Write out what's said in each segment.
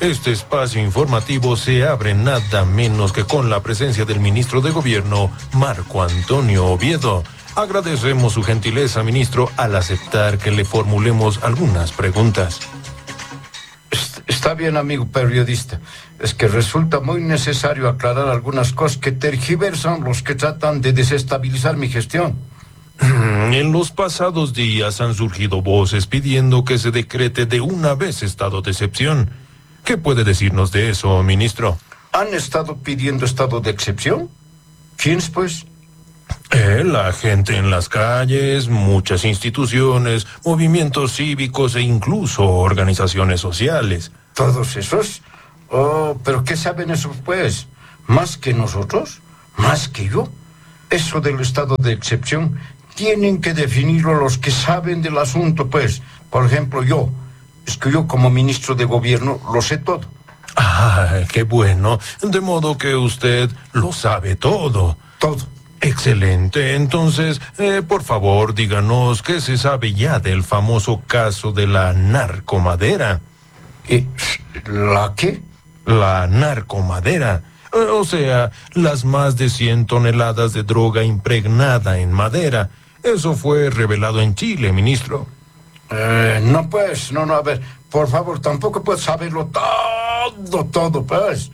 Este espacio informativo se abre nada menos que con la presencia del ministro de Gobierno, Marco Antonio Oviedo. Agradecemos su gentileza, ministro, al aceptar que le formulemos algunas preguntas. Está bien, amigo periodista. Es que resulta muy necesario aclarar algunas cosas que tergiversan los que tratan de desestabilizar mi gestión. En los pasados días han surgido voces pidiendo que se decrete de una vez estado de excepción. ¿Qué puede decirnos de eso, ministro? ¿Han estado pidiendo estado de excepción? ¿Quiénes, pues? La gente en las calles, muchas instituciones, movimientos cívicos e incluso organizaciones sociales. ¿Todos esos? Oh, ¿pero qué saben esos, pues? ¿Más que nosotros? ¿Más que yo? Eso del estado de excepción tienen que definirlo los que saben del asunto, pues. Por ejemplo, yo. Es que yo como ministro de Gobierno lo sé todo. Ah, qué bueno. De modo que usted lo sabe todo. Todo. Excelente. Entonces, por favor, díganos qué se sabe ya del famoso caso de la narcomadera. ¿La qué? La narcomadera. O sea, las más de 100 toneladas de droga impregnada en madera. Eso fue revelado en Chile, ministro. No, pues, no, a ver, por favor, tampoco puedes saberlo todo, pues.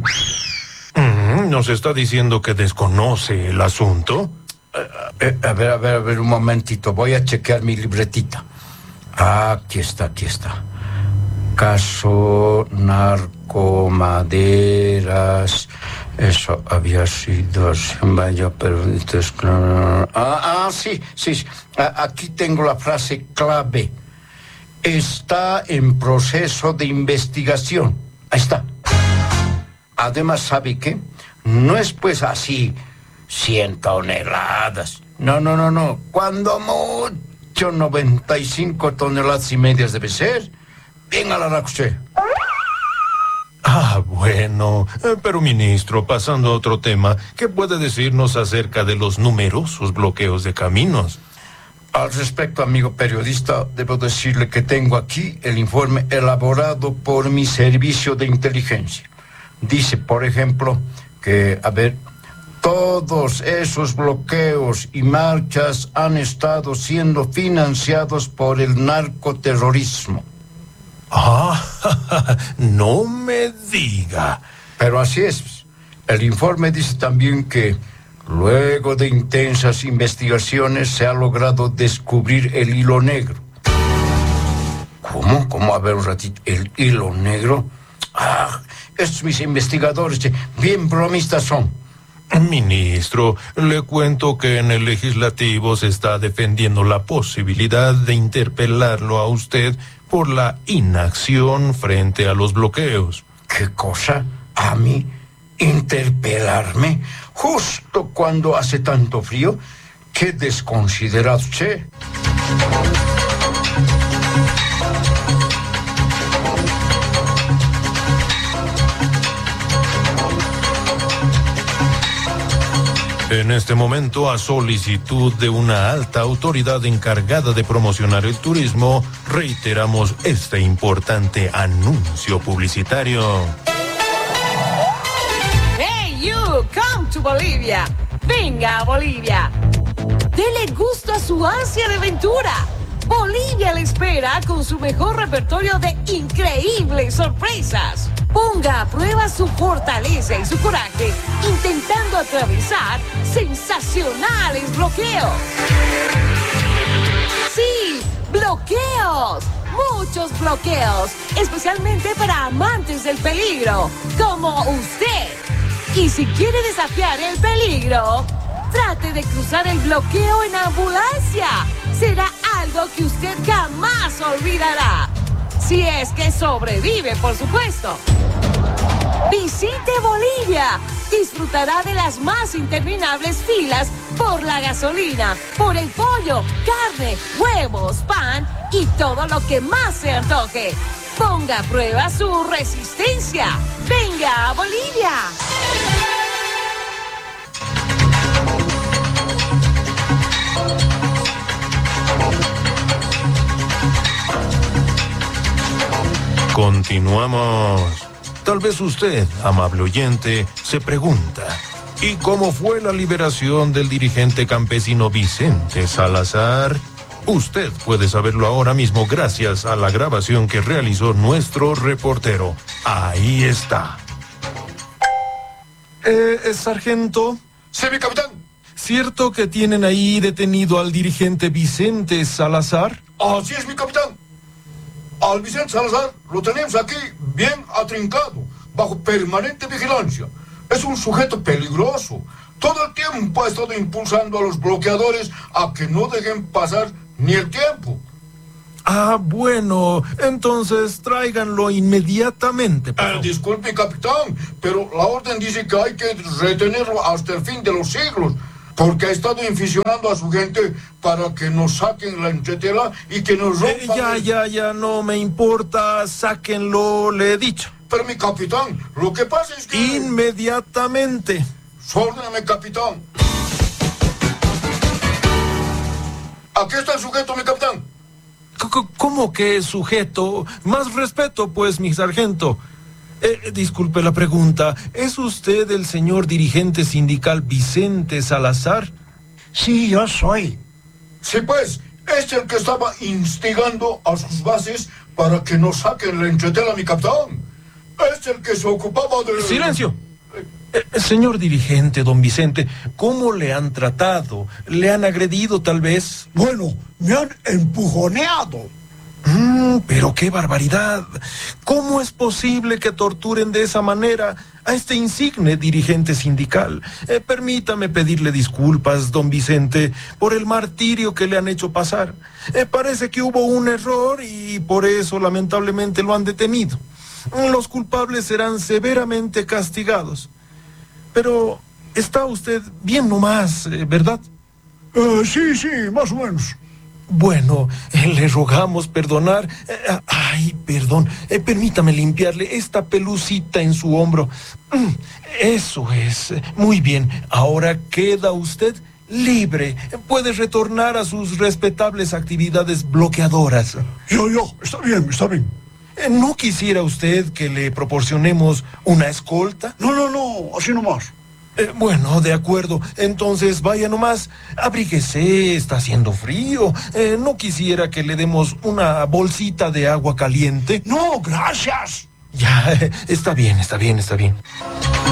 ¿Nos está diciendo que desconoce el asunto? A ver, un momentito, voy a chequear mi libretita. Aquí está. Caso narcomaderas. Eso había sido... Vaya, pero... Sí. Aquí tengo la frase clave. Está en proceso de investigación. Ahí está. Además, ¿sabe qué? No es pues así 100 toneladas. No. Cuando mucho 95 toneladas y medias debe ser. Venga la usted. Bueno. Pero, ministro, pasando a otro tema, ¿qué puede decirnos acerca de los numerosos bloqueos de caminos? Al respecto, amigo periodista, debo decirle que tengo aquí el informe elaborado por mi servicio de inteligencia. Dice, por ejemplo, que, todos esos bloqueos y marchas han estado siendo financiados por el narcoterrorismo. No me diga. Pero así es. El informe dice también que luego de intensas investigaciones se ha logrado descubrir el hilo negro. ¿Cómo? A ver un ratito. ¿El hilo negro? Estos mis investigadores, bien bromistas son. Ministro, le cuento que en el legislativo se está defendiendo la posibilidad de interpelarlo a usted por la inacción frente a los bloqueos. ¿Qué cosa? ¿A mí? ¿Interpelarme? Justo cuando hace tanto frío. ¡Qué desconsiderado, che! En este momento, a solicitud de una alta autoridad encargada de promocionar el turismo, reiteramos este importante anuncio publicitario. Hey, you, come to Bolivia. Venga a Bolivia. Dele gusto a su ansia de aventura. Bolivia le espera con su mejor repertorio de increíbles sorpresas. Ponga a prueba su fortaleza y su coraje intentando atravesar sensacionales bloqueos. Sí, bloqueos. Muchos bloqueos, especialmente para amantes del peligro, como usted. Y si quiere desafiar el peligro, trate de cruzar el bloqueo en ambulancia. Será algo que usted jamás olvidará. Si es que sobrevive, por supuesto. Visite Bolivia. Disfrutará de las más interminables filas por la gasolina, por el pollo, carne, huevos, pan y todo lo que más se antoje. Ponga a prueba su resistencia. ¡Venga a Bolivia! Continuamos. Tal vez usted, amable oyente, se pregunta, ¿y cómo fue la liberación del dirigente campesino Vicente Salazar? Usted puede saberlo ahora mismo gracias a la grabación que realizó nuestro reportero. Ahí está. Sargento. Sí, mi capitán. ¿Cierto que tienen ahí detenido al dirigente Vicente Salazar? Así es, mi capitán. Al Vicente Salazar lo tenemos aquí bien atrincado, bajo permanente vigilancia. Es un sujeto peligroso. Todo el tiempo ha estado impulsando a los bloqueadores a que no dejen pasar ni el tiempo. Ah, bueno, entonces tráiganlo inmediatamente. Disculpe, capitán, pero la orden dice que hay que retenerlo hasta el fin de los siglos, porque ha estado inficionando a su gente para que nos saquen la entretela y que nos rompan... Ya, no me importa, sáquenlo, le he dicho. Pero mi capitán, lo que pasa es que... Inmediatamente. Sórdeme, capitán. Aquí está el sujeto, mi capitán. ¿Cómo que sujeto? Más respeto, pues, mi sargento. Disculpe la pregunta. ¿Es usted el señor dirigente sindical Vicente Salazar? Sí, yo soy. Sí, pues, es el que estaba instigando a sus bases para que nos saquen la entretela, mi capitán. Es el que se ocupaba de... ¡Silencio! Señor dirigente, don Vicente, ¿cómo le han tratado? ¿Le han agredido, tal vez? Bueno, me han empujoneado. Pero qué barbaridad. ¿Cómo es posible que torturen de esa manera a este insigne dirigente sindical? Permítame pedirle disculpas, don Vicente, por el martirio que le han hecho pasar. Parece que hubo un error y por eso lamentablemente lo han detenido. Los culpables serán severamente castigados. Pero está usted bien nomás, ¿verdad? Sí, más o menos. Bueno, le rogamos perdonar. Perdón. Permítame limpiarle esta pelucita en su hombro. Eso es. Muy bien. Ahora queda usted libre. Puede retornar a sus respetables actividades bloqueadoras. Yo. Está bien. ¿No quisiera usted que le proporcionemos una escolta? No, así nomás. Bueno, de acuerdo. Entonces vaya nomás, abríguese, está haciendo frío. ¿No quisiera que le demos una bolsita de agua caliente? No, gracias. Ya, está bien.